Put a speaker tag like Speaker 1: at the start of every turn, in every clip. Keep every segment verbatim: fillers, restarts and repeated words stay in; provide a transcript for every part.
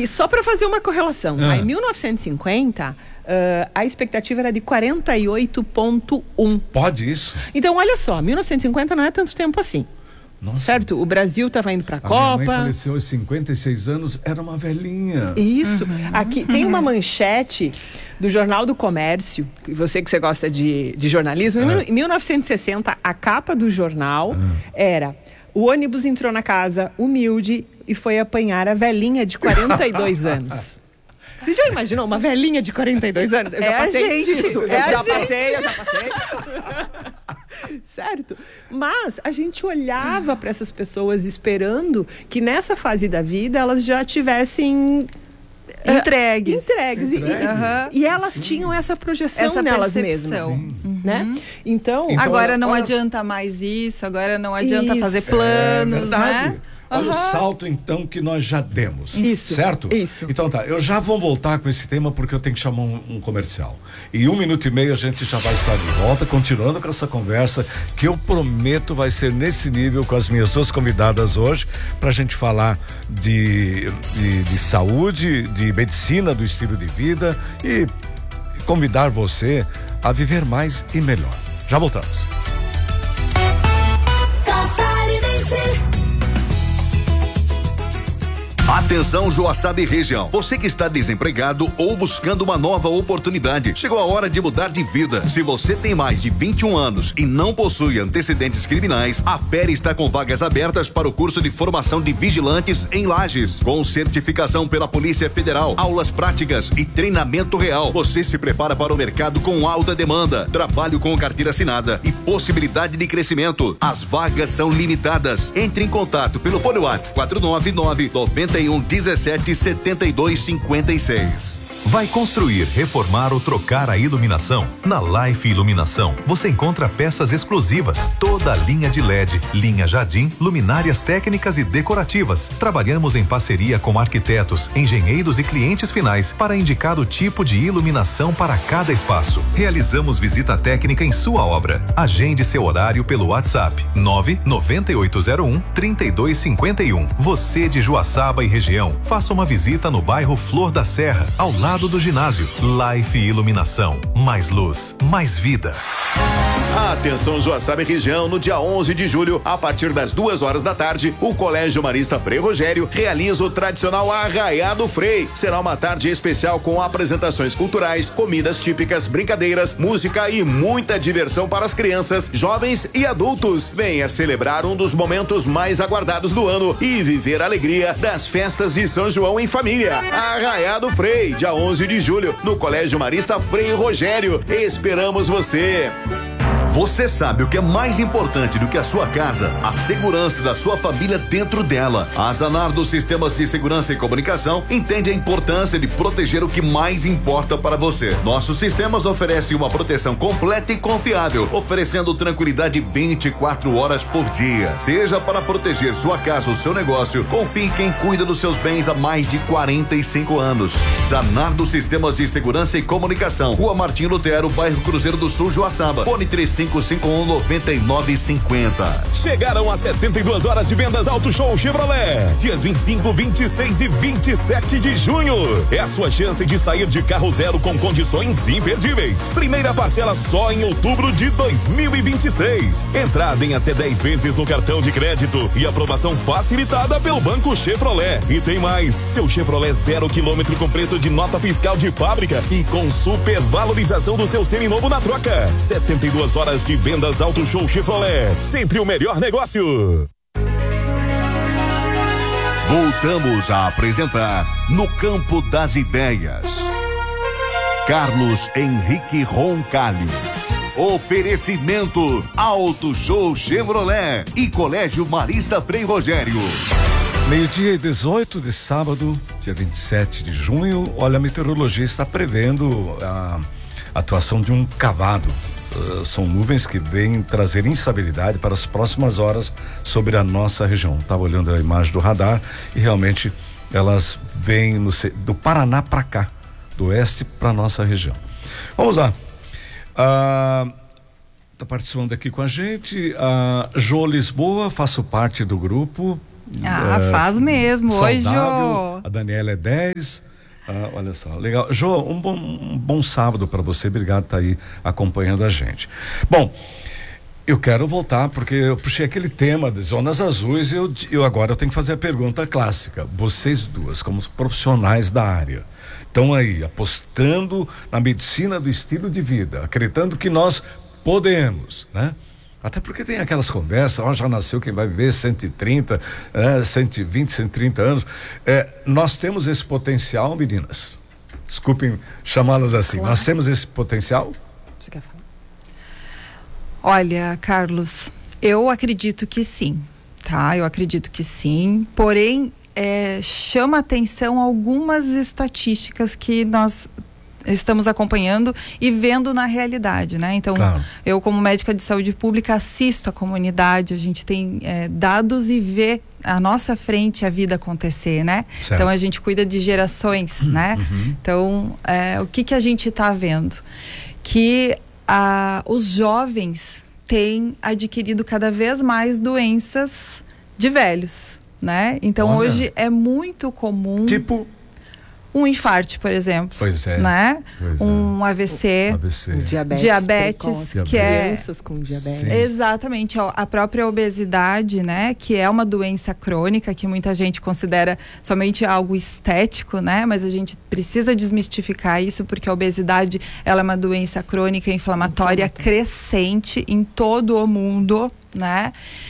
Speaker 1: E só para fazer uma correlação, ah. em mil novecentos e cinquenta, uh, a expectativa era de quarenta e oito vírgula um.
Speaker 2: Pode isso?
Speaker 1: Então, olha só, mil novecentos e cinquenta não é tanto tempo assim.
Speaker 2: Nossa.
Speaker 1: Certo? O Brasil estava indo para a Copa.
Speaker 2: Minha mãe faleceu aos cinquenta e seis anos, era uma velhinha.
Speaker 1: Isso. Uhum. Aqui tem uma manchete do Jornal do Comércio, você que você gosta de, de jornalismo, uhum. em mil novecentos e sessenta, a capa do jornal uhum. era: o ônibus entrou na casa humilde e foi apanhar a velhinha de quarenta e dois anos. Você já imaginou uma velhinha de quarenta e dois anos? Eu
Speaker 3: é
Speaker 1: já passei
Speaker 3: a gente,
Speaker 1: disso.
Speaker 3: É
Speaker 1: eu
Speaker 3: a
Speaker 1: já
Speaker 3: gente.
Speaker 1: passei, eu já passei. Certo? Mas a gente olhava para essas pessoas esperando que nessa fase da vida elas já tivessem
Speaker 3: entregues.
Speaker 1: Entregues.
Speaker 3: Entregue.
Speaker 1: E,
Speaker 3: uhum.
Speaker 1: e elas Sim. tinham essa projeção
Speaker 3: essa
Speaker 1: nelas
Speaker 3: percepção.
Speaker 1: mesmas. Uhum. Né? Então,
Speaker 3: então, agora não
Speaker 2: olha,
Speaker 3: adianta mais isso, agora não adianta
Speaker 1: isso.
Speaker 3: fazer planos,
Speaker 2: é verdade.
Speaker 3: né?
Speaker 2: Olha
Speaker 3: uhum.
Speaker 2: o salto, então, que nós já demos.
Speaker 1: Isso.
Speaker 2: Certo?
Speaker 1: Isso.
Speaker 2: Então tá, eu já vou voltar com esse tema porque eu tenho que chamar um, um comercial. Em um minuto e meio a gente já vai estar de volta, continuando com essa conversa, que eu prometo vai ser nesse nível com as minhas duas convidadas hoje, pra gente falar de, de, de saúde, de medicina, do estilo de vida e convidar você a viver mais e melhor. Já voltamos.
Speaker 4: Atenção, Joaçaba e região. Você que está desempregado ou buscando uma nova oportunidade, chegou a hora de mudar de vida. Se você tem mais de vinte e um anos e não possui antecedentes criminais, a F E R está com vagas abertas para o curso de formação de vigilantes em Lages, com certificação pela Polícia Federal, aulas práticas e treinamento real. Você se prepara para o mercado com alta demanda, trabalho com carteira assinada e possibilidade de crescimento. As vagas são limitadas. Entre em contato pelo fone WhatsApp quatro nove nove, nove um, dezessete, setenta e dois, cinquenta e seis.
Speaker 5: Vai construir, reformar ou trocar a iluminação? Na Life Iluminação, você encontra peças exclusivas, toda a linha de L E D, linha Jardim, luminárias técnicas e decorativas. Trabalhamos em parceria com arquitetos, engenheiros e clientes finais para indicar o tipo de iluminação para cada espaço. Realizamos visita técnica em sua obra. Agende seu horário pelo WhatsApp nove nove oito zero um, três dois cinco um. Você de Joaçaba e região, faça uma visita no bairro Flor da Serra, ao lado do ginásio. Life Iluminação, mais luz, mais vida.
Speaker 4: Atenção, Joaçaba e região, no dia onze de julho, a partir das duas horas da tarde, o Colégio Marista Frei Rogério realiza o tradicional Arraiado Frei. Será uma tarde especial com apresentações culturais, comidas típicas, brincadeiras, música e muita diversão para as crianças, jovens e adultos. Venha celebrar um dos momentos mais aguardados do ano e viver a alegria das festas de São João em família. Arraiado Frei, dia onze de julho, no Colégio Marista Frei Rogério. Esperamos você!
Speaker 6: Você sabe o que é mais importante do que a sua casa? A segurança da sua família dentro dela. A Zanardo Sistemas de Segurança e Comunicação entende a importância de proteger o que mais importa para você. Nossos sistemas oferecem uma proteção completa e confiável, oferecendo tranquilidade vinte e quatro horas por dia. Seja para proteger sua casa ou seu negócio, confie em quem cuida dos seus bens há mais de quarenta e cinco anos. Zanardo Sistemas de Segurança e Comunicação, Rua Martim Lutero, bairro Cruzeiro do Sul, Joaçaba. Fone três cinco cinco um, nove nove cinco zero.
Speaker 7: Chegaram as setenta e duas horas de vendas Auto Show Chevrolet. Dias vinte e cinco, vinte e seis e vinte e sete de junho. É a sua chance de sair de carro zero com condições imperdíveis. Primeira parcela só em outubro de dois mil e vinte e seis. Entrada em até dez vezes no cartão de crédito e aprovação facilitada pelo Banco Chevrolet. E tem mais, seu Chevrolet zero quilômetro com preço de nota fiscal de fábrica e com super valorização do seu seminovo na troca. setenta e duas horas de vendas Auto Show Chevrolet. Sempre o melhor negócio.
Speaker 6: Voltamos a apresentar No Campo das Ideias. Carlos Henrique Roncalli. Oferecimento Auto Show Chevrolet e Colégio Marista Frei Rogério.
Speaker 2: Meio-dia e dezoito de sábado, dia vinte e sete de junho. Olha, a meteorologia está prevendo a atuação de um cavado. Uh, são nuvens que vêm trazer instabilidade para as próximas horas sobre a nossa região. Estava olhando a imagem do radar e realmente elas vêm no, do Paraná para cá, do oeste para nossa região. Vamos lá. Uh, tá participando aqui com a gente a Jo Lisboa, faço parte do grupo
Speaker 3: Ah,
Speaker 2: uh,
Speaker 3: faz mesmo. Oi, Jô.
Speaker 2: A Daniela é dez. Ah, olha só, legal. Jô, um bom, um bom sábado para você. Obrigado por estar aí acompanhando a gente. Bom, eu quero voltar porque eu puxei aquele tema de zonas azuis e eu, eu agora eu tenho que fazer a pergunta clássica. Vocês duas, como profissionais da área, estão aí apostando na medicina do estilo de vida, acreditando que nós podemos, né? Até porque tem aquelas conversas, ó, já nasceu quem vai viver cento e trinta, é, cento e vinte, cento e trinta anos. É, nós temos esse potencial, meninas? Desculpem chamá-las assim. Claro. Nós temos esse potencial?
Speaker 1: Você quer falar?
Speaker 3: Olha, Carlos, eu acredito que sim, tá? Eu acredito que sim, porém, é, chama atenção algumas estatísticas que nós estamos acompanhando e vendo na realidade, né? Então, claro. Eu como médica de saúde pública assisto a comunidade, a gente tem é, dados e vê à nossa frente a vida acontecer, né? Certo. Então a gente cuida de gerações, uhum. né? Então, é, o que que a gente está vendo? Que a, os jovens têm adquirido cada vez mais doenças de velhos, né? Então, olha, hoje é muito comum...
Speaker 2: Tipo...
Speaker 3: Um infarto, por exemplo,
Speaker 2: pois é,
Speaker 3: né?
Speaker 2: Pois
Speaker 3: um
Speaker 2: é.
Speaker 3: A V C,
Speaker 2: um A V C.
Speaker 1: Um diabetes,
Speaker 3: diabetes
Speaker 1: precoce,
Speaker 3: que é
Speaker 1: crianças com diabetes.
Speaker 3: Sim. Exatamente, ó, a própria obesidade, né? Que é uma doença crônica que muita gente considera somente algo estético, né? Mas a gente precisa desmistificar isso porque a obesidade ela é uma doença crônica inflamatória crescente em todo o mundo, né?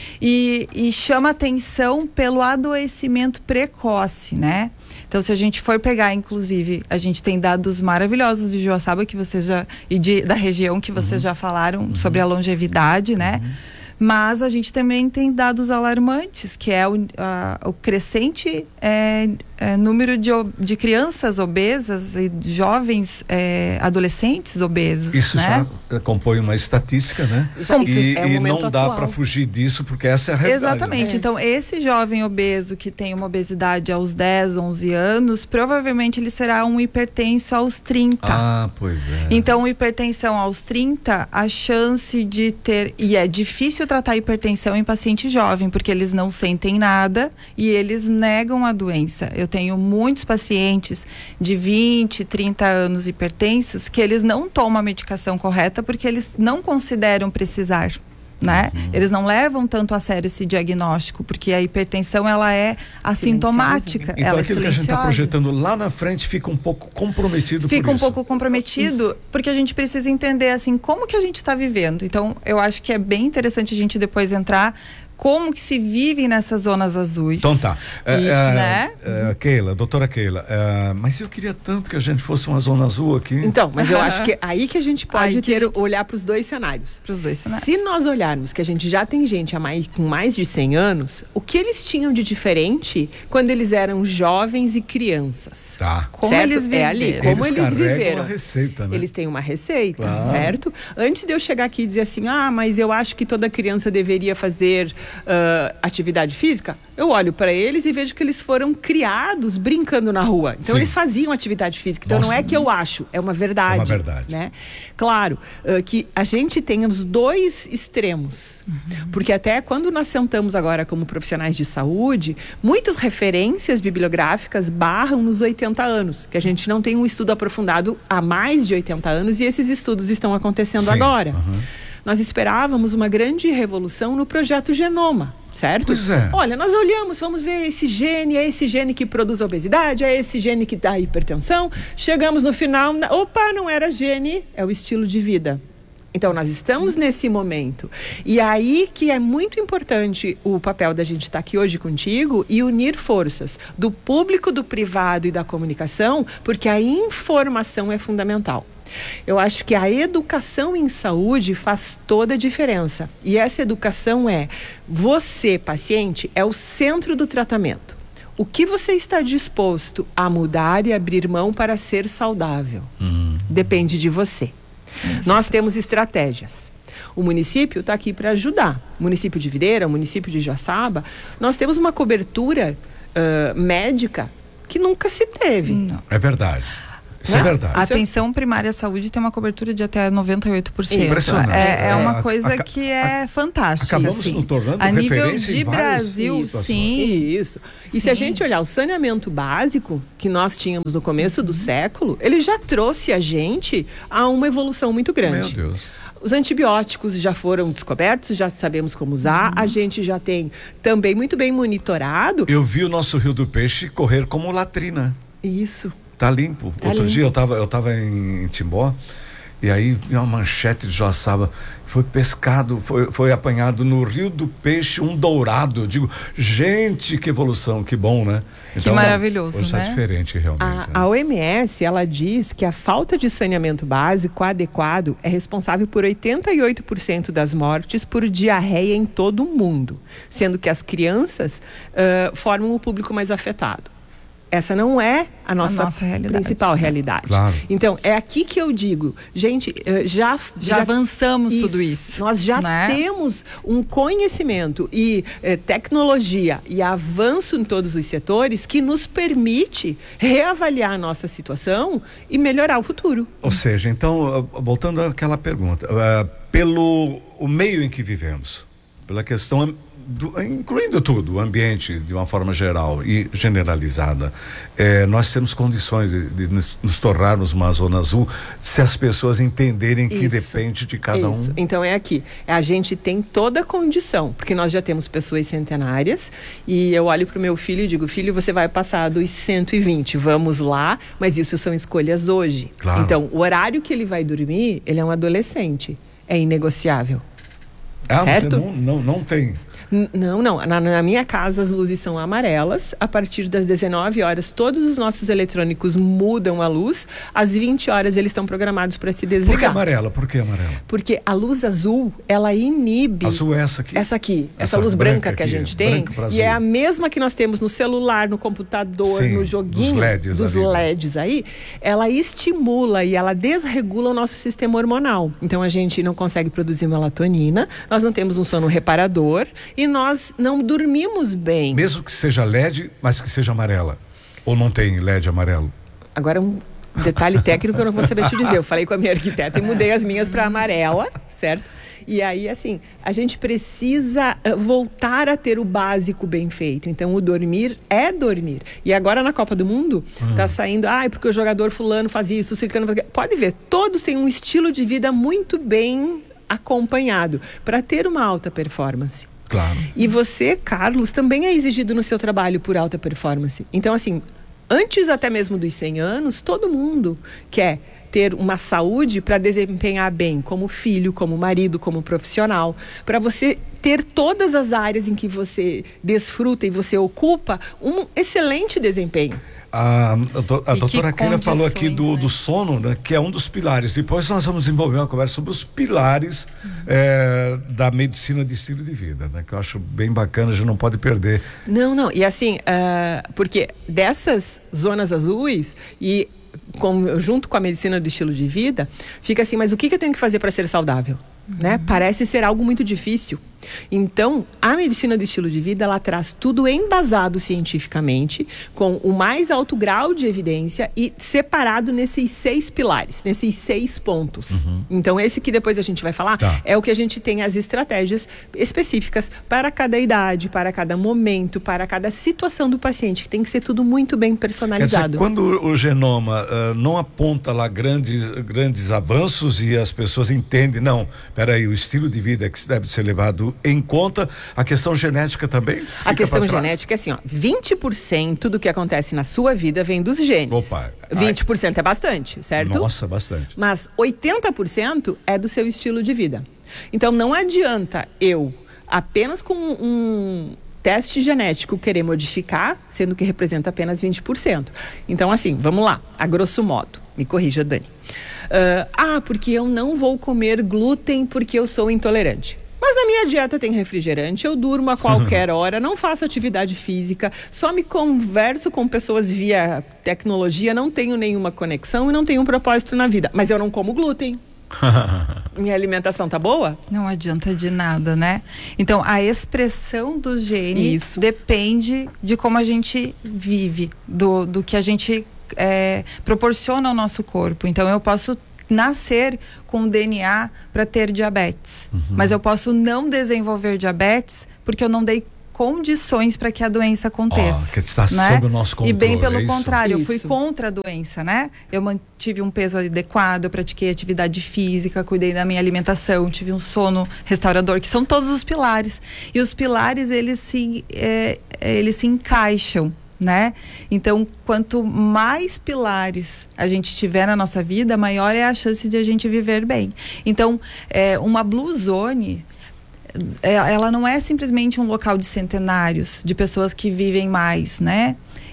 Speaker 3: E, e chama atenção pelo adoecimento precoce, né? Então, se a gente for pegar, inclusive, a gente tem dados maravilhosos de Joaçaba que vocês já e de, da região que vocês uhum. já falaram uhum. sobre a longevidade, né? Uhum. Mas a gente também tem dados alarmantes, que é o, a, o crescente é, é, número de, de crianças obesas e jovens é, adolescentes obesos.
Speaker 2: Isso,
Speaker 3: né?
Speaker 2: Já compõe uma estatística, né?
Speaker 3: Já,
Speaker 2: e
Speaker 3: é
Speaker 2: e não dá para fugir disso, porque essa é a realidade.
Speaker 3: Exatamente.
Speaker 2: Né?
Speaker 3: Então, esse jovem obeso que tem uma obesidade aos dez, onze anos, provavelmente ele será um hipertenso aos trinta.
Speaker 2: Ah, pois é.
Speaker 3: Então, hipertensão aos trinta, a chance de ter... E é difícil tratar hipertensão em paciente jovem, porque eles não sentem nada e eles negam a doença. Eu tenho muitos pacientes de vinte, trinta anos hipertensos que eles não tomam a medicação correta porque eles não consideram precisar, né? Uhum. Eles não levam tanto a sério esse diagnóstico, porque a hipertensão ela é assintomática,
Speaker 2: então,
Speaker 3: ela é
Speaker 2: aquilo
Speaker 3: silenciosa.
Speaker 2: Que a gente está projetando lá na frente fica um pouco comprometido
Speaker 3: fica
Speaker 2: por
Speaker 3: um
Speaker 2: isso.
Speaker 3: pouco comprometido, isso. Porque a gente precisa entender assim, como que a gente está vivendo. Então, eu acho que é bem interessante a gente depois entrar como que se vive nessas zonas azuis.
Speaker 2: Então tá.
Speaker 3: E,
Speaker 2: é, é,
Speaker 3: né?
Speaker 2: é, Keila, doutora Keila, é, mas eu queria tanto que a gente fosse uma zona azul aqui.
Speaker 1: Então, mas eu acho que aí que a gente pode
Speaker 3: Ai,
Speaker 1: ter,
Speaker 3: gente...
Speaker 1: olhar para os dois cenários.
Speaker 3: Para os dois cenários.
Speaker 1: Se nós olharmos que a gente já tem gente a mais, com mais de cem anos, o que eles tinham de diferente quando eles eram jovens e crianças?
Speaker 2: Tá.
Speaker 3: Como
Speaker 1: certo?
Speaker 3: eles viveram.
Speaker 1: É ali, como
Speaker 2: eles,
Speaker 1: eles viveram.
Speaker 2: Uma receita, né?
Speaker 1: Eles têm uma receita,
Speaker 2: claro.
Speaker 1: Certo? Antes de eu chegar aqui e dizer assim, ah, mas eu acho que toda criança deveria fazer uh, atividade física, eu olho para eles e vejo que eles foram criados brincando na rua. Então, sim, eles faziam atividade física. Então, nossa, não é que eu acho, é uma verdade.
Speaker 2: É uma verdade.
Speaker 1: Né? Claro, uh, que a gente tem os dois extremos. Uhum. Porque até quando nós sentamos agora como profissionais de saúde, muitas referências bibliográficas barram nos oitenta anos, que a gente não tem um estudo aprofundado há mais de oitenta anos e esses estudos estão acontecendo, sim, agora. Uhum. Nós esperávamos uma grande revolução no projeto Genoma, certo?
Speaker 2: Pois é.
Speaker 1: Olha, nós olhamos, vamos ver esse gene, é esse gene que produz a obesidade, é esse gene que dá a hipertensão. Chegamos no final, opa, não era gene, é o estilo de vida. Então, nós estamos nesse momento. E aí que é muito importante o papel da gente estar aqui hoje contigo e unir forças do público, do privado e da comunicação, porque a informação é fundamental. Eu acho que a educação em saúde faz toda a diferença. E essa educação é, você, paciente, é o centro do tratamento. O que você está disposto a mudar e abrir mão para ser saudável? Uhum. Depende de você. Uhum. Nós temos estratégias. O município está aqui para ajudar. O município de Videira, o município de Joaçaba, nós temos uma cobertura uh, médica que nunca se teve.
Speaker 2: Não. É verdade. Isso é verdade.
Speaker 3: A atenção primária à saúde tem uma cobertura de até noventa e oito por cento.
Speaker 2: Impressionante.
Speaker 3: É, é uma
Speaker 2: É,
Speaker 3: coisa
Speaker 2: a,
Speaker 3: que é
Speaker 2: a,
Speaker 3: fantástica.
Speaker 2: Acabamos
Speaker 3: assim.
Speaker 2: nos tornando
Speaker 3: a nível
Speaker 2: referência
Speaker 3: de
Speaker 2: em várias
Speaker 3: Brasil,
Speaker 2: situações.
Speaker 3: sim.
Speaker 1: Isso. E
Speaker 3: Sim.
Speaker 1: se a gente olhar o saneamento básico que nós tínhamos no começo do século, ele já trouxe a gente a uma evolução muito grande.
Speaker 2: Meu Deus.
Speaker 1: Os antibióticos já foram descobertos, já sabemos como usar, a gente já tem também muito bem monitorado.
Speaker 2: Eu vi o nosso Rio do Peixe correr como latrina.
Speaker 1: Isso.
Speaker 2: Tá limpo.
Speaker 1: Tá
Speaker 2: Outro
Speaker 1: limpo.
Speaker 2: dia eu tava, eu tava em, em Timbó, e aí vi uma manchete de Joaçaba, foi pescado, foi, foi apanhado no Rio do Peixe um dourado. Eu digo, gente, que evolução, que bom, né?
Speaker 3: Que maravilhoso,
Speaker 2: hoje
Speaker 3: né?
Speaker 2: tá diferente realmente.
Speaker 1: A,
Speaker 2: né?
Speaker 1: a O M S, ela diz que a falta de saneamento básico adequado é responsável por oitenta e oito por cento das mortes por diarreia em todo o mundo, sendo que as crianças uh, formam o público mais afetado. Essa não é a nossa,
Speaker 3: A nossa realidade.
Speaker 1: principal realidade.
Speaker 2: Claro.
Speaker 1: Então, é aqui que eu digo, gente, uh, já,
Speaker 3: Já avançamos tudo isso,
Speaker 1: Nós já
Speaker 3: né?
Speaker 1: temos um conhecimento e eh, tecnologia e avanço em todos os setores que nos permite reavaliar a nossa situação e melhorar o futuro.
Speaker 2: Ou seja, então, uh, voltando àquela pergunta, uh, pelo o meio em que vivemos, pela questão, do, incluindo tudo, o ambiente de uma forma geral e generalizada, eh, nós temos condições de, de nos, nos tornarmos uma zona azul se as pessoas entenderem que
Speaker 1: Isso,
Speaker 2: depende de cada
Speaker 1: Isso.
Speaker 2: um.
Speaker 1: Então é aqui, a gente tem toda a condição, porque nós já temos pessoas centenárias e eu olho para o meu filho e digo, filho, você vai passar dos cento e vinte, vamos lá, mas isso são escolhas hoje.
Speaker 2: Claro.
Speaker 1: Então o horário que ele vai dormir, ele é um adolescente, é inegociável.
Speaker 2: Ah,
Speaker 1: certo?
Speaker 2: você não, não, não tem.
Speaker 1: N- Não, não. Na, na minha casa as luzes são amarelas. A partir das dezenove horas, todos os nossos eletrônicos mudam a luz. Às vinte horas eles estão programados para se
Speaker 2: Por que
Speaker 1: desligar.
Speaker 2: amarela? Por que amarela?
Speaker 1: Porque a luz azul, ela inibe.
Speaker 2: Azul é essa aqui?
Speaker 1: Essa aqui, essa,
Speaker 2: Essa
Speaker 1: luz branca,
Speaker 2: branca
Speaker 1: que a
Speaker 2: aqui,
Speaker 1: gente tem.
Speaker 2: branca pra
Speaker 1: E é
Speaker 2: azul.
Speaker 1: a mesma que nós temos no celular, no computador,
Speaker 2: Sim,
Speaker 1: no joguinho.
Speaker 2: dos L E Ds
Speaker 1: dos
Speaker 2: ali, né?
Speaker 1: L E Ds aí. Ela estimula e ela desregula o nosso sistema hormonal. Então a gente não consegue produzir melatonina, nós não temos um sono reparador e nós não dormimos bem.
Speaker 2: Mesmo que seja L E D, mas que seja amarela. Ou não tem L E D amarelo?
Speaker 1: Agora um detalhe técnico que eu não vou saber te dizer. Eu falei com a minha arquiteta e mudei as minhas para amarela, certo? E aí, assim, a gente precisa uh, voltar a ter o básico bem feito. Então, o dormir é dormir. E agora, na Copa do Mundo, hum. tá saindo, ai, ah, porque o jogador fulano faz isso, o ciclano faz aquilo. Pode ver, todos têm um estilo de vida muito bem acompanhado para ter uma alta performance.
Speaker 2: Claro.
Speaker 1: E você, Carlos, também é exigido no seu trabalho por alta performance. Então, assim, antes até mesmo dos cem anos, todo mundo quer ter uma saúde para desempenhar bem como filho, como marido, como profissional, para você ter todas as áreas em que você desfruta e você ocupa um excelente desempenho.
Speaker 2: A, a, do, a doutora Keila falou aqui do,
Speaker 3: né?
Speaker 2: do sono, né, que é um dos pilares. Depois nós vamos desenvolver uma conversa sobre os pilares uhum. é, da medicina de estilo de vida, né, que eu acho bem bacana, a gente não pode perder.
Speaker 1: Não, não, e assim, uh, porque dessas zonas azuis e com, junto com a medicina do estilo de vida, fica assim, mas o que, que eu tenho que fazer para ser saudável? Uhum. Né? Parece ser algo muito difícil. Então, a medicina do estilo de vida, ela traz tudo embasado cientificamente, com o mais alto grau de evidência e separado nesses seis pilares, nesses seis pontos. Uhum. Então, esse que depois a gente vai falar, tá. é o que a gente tem as estratégias específicas para cada idade, para cada momento, para cada situação do paciente, que tem que ser tudo muito bem personalizado.
Speaker 2: Quer dizer, quando o genoma uh, não aponta lá grandes, grandes avanços e as pessoas entendem, não, peraí, o estilo de vida é que deve ser levado em conta, a questão genética também?
Speaker 1: A questão genética é assim, ó, vinte por cento do que acontece na sua vida vem dos genes.
Speaker 2: Opa,
Speaker 1: vinte por cento ai. É bastante, certo?
Speaker 2: Nossa, bastante.
Speaker 1: Mas oitenta por cento é do seu estilo de vida. Então não adianta eu, apenas com um teste genético, querer modificar, sendo que representa apenas vinte por cento. Então assim, vamos lá, a grosso modo, me corrija, Dani. Uh, ah, porque eu não vou comer glúten porque eu sou intolerante. Mas na minha dieta tem refrigerante, eu durmo a qualquer hora, não faço atividade física, só me converso com pessoas via tecnologia, não tenho nenhuma conexão e não tenho um propósito na vida. Mas eu não como glúten. Minha alimentação tá boa?
Speaker 3: Não adianta de nada, né? Então, a expressão do gene
Speaker 1: Isso.
Speaker 3: depende de como a gente vive, do, do que a gente é, proporciona ao nosso corpo. Então eu posso nascer com D N A para ter diabetes, uhum. mas eu posso não desenvolver diabetes porque eu não dei condições para que a doença aconteça.
Speaker 2: Oh, que está
Speaker 3: né?
Speaker 2: sob o nosso controle.
Speaker 3: E bem pelo
Speaker 2: é
Speaker 3: contrário,
Speaker 1: isso?
Speaker 3: eu fui contra a doença, né? Eu mantive um peso adequado, eu pratiquei atividade física, cuidei da minha alimentação, tive um sono restaurador, que são todos os pilares. E os pilares, eles se, é, eles se encaixam, né? Então, quanto mais pilares a gente tiver na nossa vida, maior é a chance de a gente viver bem. Então, é, uma Blue Zone, ela não é simplesmente um local de centenários, de pessoas que vivem mais, né?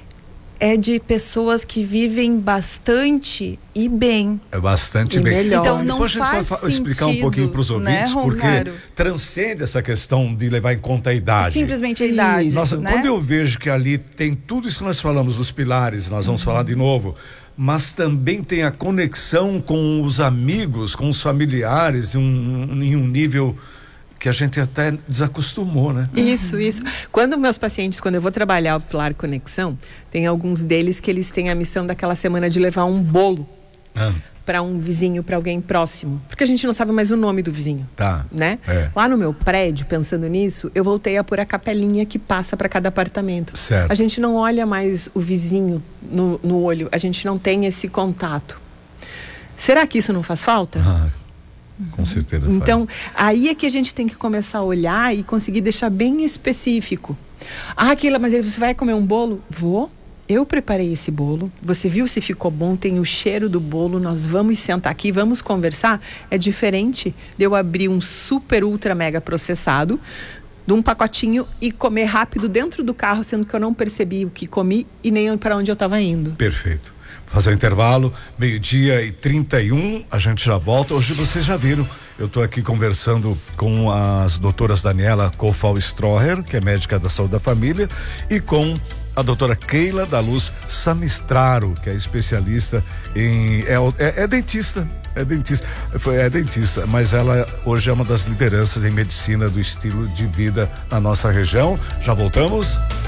Speaker 3: É de pessoas que vivem bastante e bem.
Speaker 2: É bastante
Speaker 1: e
Speaker 2: bem.
Speaker 1: Melhor.
Speaker 3: Então não
Speaker 2: Depois
Speaker 3: faz
Speaker 2: a gente vai
Speaker 3: sentido,
Speaker 2: explicar um pouquinho para os ouvintes,
Speaker 3: né,
Speaker 2: porque transcende essa questão de levar em conta a idade.
Speaker 3: Simplesmente a idade.
Speaker 2: Nossa,
Speaker 3: né?
Speaker 2: quando eu vejo que ali tem tudo isso que nós falamos dos pilares, nós vamos uhum. falar de novo, mas também tem a conexão com os amigos, com os familiares, em um, em um nível que a gente até desacostumou, né?
Speaker 1: Isso, isso. Quando meus pacientes, quando eu vou trabalhar o Pilar Conexão, tem alguns deles que eles têm a missão daquela semana de levar um bolo ah. para um vizinho, para alguém próximo. Porque a gente não sabe mais o nome do vizinho.
Speaker 2: Tá.
Speaker 1: Né?
Speaker 2: É.
Speaker 1: Lá no meu prédio, pensando nisso, eu voltei a pôr a capelinha que passa para cada apartamento.
Speaker 2: Certo.
Speaker 1: A gente não olha mais o vizinho no, no olho, a gente não tem esse contato. Será que isso não faz falta?
Speaker 2: Ah. Com certeza.
Speaker 1: Então, aí é que a gente tem que começar a olhar e conseguir deixar bem específico. Ah, Keila, mas você vai comer um bolo? Vou. Eu preparei esse bolo. Você viu se ficou bom? Tem o cheiro do bolo. Nós vamos sentar aqui, vamos conversar. É diferente de eu abrir um super, ultra, mega processado de um pacotinho e comer rápido dentro do carro, sendo que eu não percebi o que comi e nem para onde eu estava indo.
Speaker 2: Perfeito. Fazer o intervalo, meio-dia e trinta e um, a gente já volta. Hoje vocês já viram, eu estou aqui conversando com as doutoras Daniela Kofal-Stroher, que é médica da saúde da família, e com a doutora Keila da Luz Samistraro, que é especialista em... É, é, é dentista, é dentista, é dentista, mas ela hoje é uma das lideranças em medicina do estilo de vida na nossa região. Já voltamos?